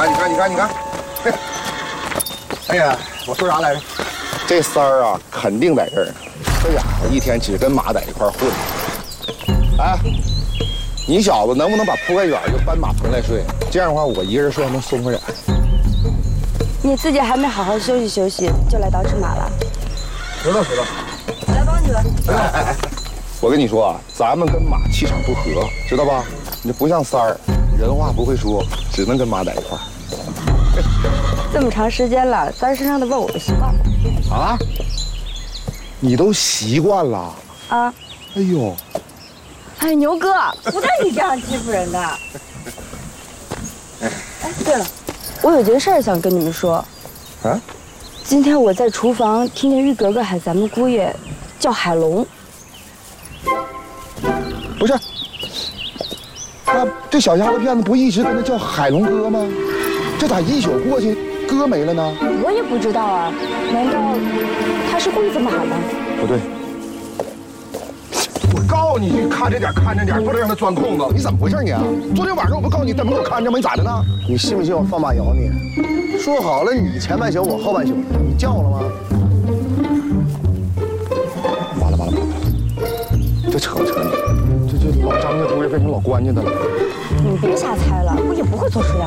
你看，哎呀，我说啥来着？这三儿啊，肯定在这儿呢。这家伙一天只跟马在一块混。哎，你小子能不能把铺盖远就搬马棚来睡？这样的话，我一个人睡还能松快点。 你自己还没好好休息休息，就来捯饬马了？ 知道。 我来帮你吧。 哎，我跟你说啊，咱们跟马气场不合，知道吧？你不像三儿，人话不会说，只能跟马在一块儿。 这么长时间了，三身上的味我都习惯了。 啊？你都习惯了？ 啊？ 哎呦！ 哎，牛哥，不带你这样欺负人的。哎，对了，我有件事儿想跟你们说。 啊？ 今天我在厨房听见玉格格喊咱们姑爷叫海龙。 不是，那这小丫头片子不一直跟他叫海龙哥吗？这咋一宿过去，哥没了呢？ 我也不知道啊，难道他是故意这么喊的？ 不对，我告诉你，看着点，不能让他钻空子。你怎么回事你啊？昨天晚上我不告诉你在门口看着吗？你咋的呢？ 你信不信我放马咬你？说好了，你前半宿我后半宿，你叫了吗？ 完了，这扯你，这老张家姑爷变成老关家的了。 你别瞎猜了，我也不会做出来。